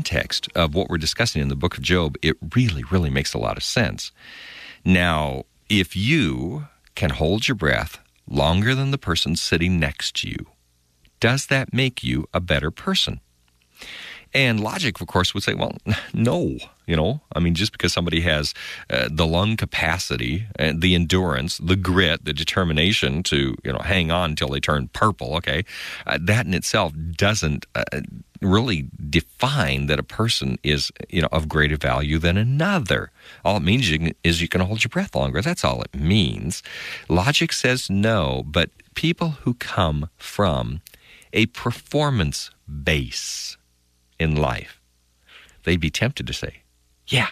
context of what we're discussing in the book of Job, it really, really makes a lot of sense. Now, if you can hold your breath longer than the person sitting next to you, does that make you a better person? And logic, of course, would say, well, no. Just because somebody has the lung capacity, the endurance, the grit, the determination to, hang on until they turn purple, okay, that in itself doesn't really define that a person is, of greater value than another. All it means is you can hold your breath longer. That's all it means. Logic says no, but people who come from a performance base in life, they'd be tempted to say, yeah,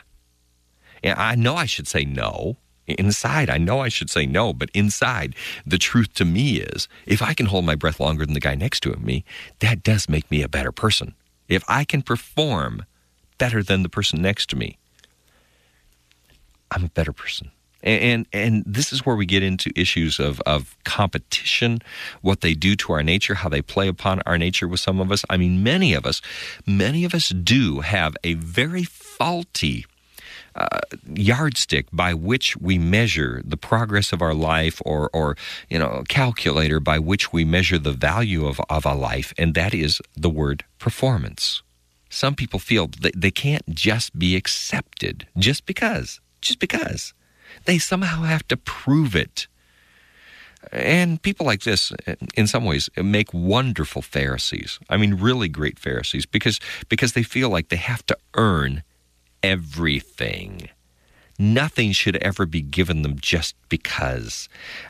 I know I should say no. Inside, I know I should say no, but inside, the truth to me is, if I can hold my breath longer than the guy next to me, that does make me a better person. If I can perform better than the person next to me, I'm a better person. And this is where we get into issues of competition, what they do to our nature, how they play upon our nature with some of us. I mean, many of us do have a very faulty yardstick by which we measure the progress of our life, or calculator by which we measure the value of a life, and that is the word performance. Some people feel that they can't just be accepted just because. They somehow have to prove it. And people like this, in some ways, make wonderful Pharisees. I mean, really great Pharisees, because they feel like they have to earn everything. Nothing should ever be given them just because.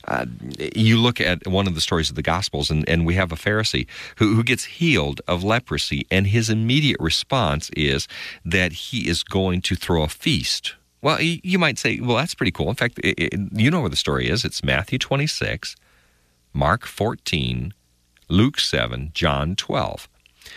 You look at one of the stories of the Gospels, and we have a Pharisee who gets healed of leprosy, and his immediate response is that he is going to throw a feast. Well, you might say, well, that's pretty cool. In fact, you know where the story is. It's Matthew 26, Mark 14, Luke 7, John 12.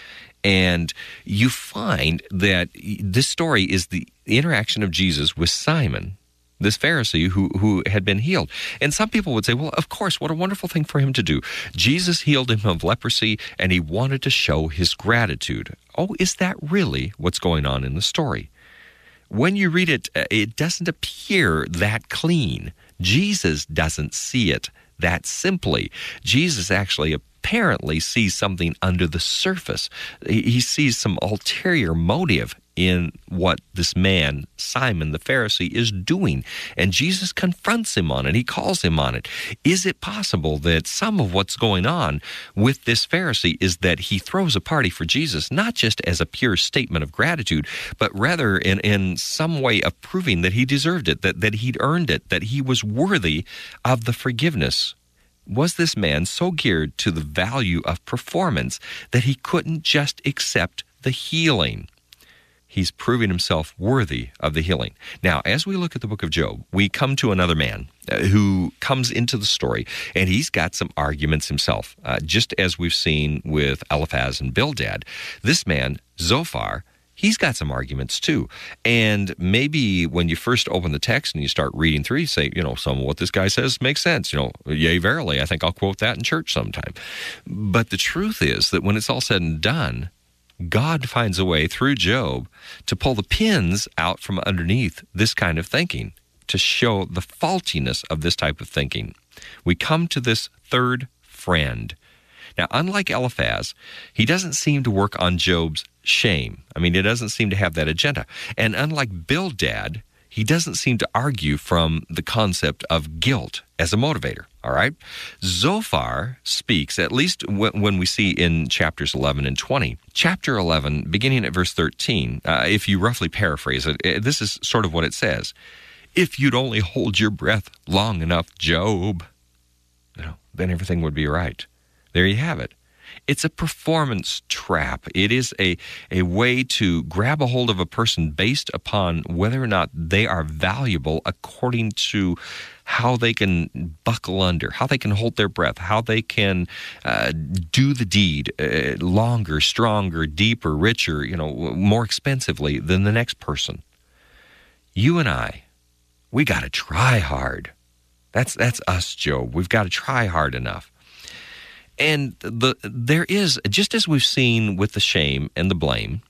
And you find that this story is the interaction of Jesus with Simon, this Pharisee who had been healed. And some people would say, well, of course, what a wonderful thing for him to do. Jesus healed him of leprosy, and he wanted to show his gratitude. Oh, is that really what's going on in the story? When you read it, it doesn't appear that clean. Jesus doesn't see it that simply. Jesus actually apparently sees something under the surface. He sees some ulterior motive in what this man, Simon the Pharisee, is doing. And Jesus confronts him on it. He calls him on it. Is it possible that some of what's going on with this Pharisee is that he throws a party for Jesus, not just as a pure statement of gratitude, but rather in some way of proving that he deserved it, that he'd earned it, that he was worthy of the forgiveness? Was this man so geared to the value of performance that he couldn't just accept the healing? He's proving himself worthy of the healing. Now, as we look at the book of Job, we come to another man who comes into the story, and he's got some arguments himself. Just as we've seen with Eliphaz and Bildad, this man, Zophar, he's got some arguments too. And maybe when you first open the text and you start reading through, you say, some of what this guy says makes sense. Yea, verily, I think I'll quote that in church sometime. But the truth is that when it's all said and done, God finds a way through Job to pull the pins out from underneath this kind of thinking, to show the faultiness of this type of thinking. We come to this third friend. Now, unlike Eliphaz, he doesn't seem to work on Job's shame. He doesn't seem to have that agenda. And unlike Bildad, he doesn't seem to argue from the concept of guilt as a motivator, all right? Zophar speaks, at least when we see in chapters 11 and 20. Chapter 11, beginning at verse 13, if you roughly paraphrase it, this is sort of what it says. If you'd only hold your breath long enough, Job, then everything would be right. There you have it. It's a performance trap. It is a way to grab a hold of a person based upon whether or not they are valuable according to how they can buckle under, how they can hold their breath, how they can do the deed longer, stronger, deeper, richer, more expensively than the next person. You and I, we got to try hard. That's us, Job. We've got to try hard enough. And there is, just as we've seen with the shame and the blame,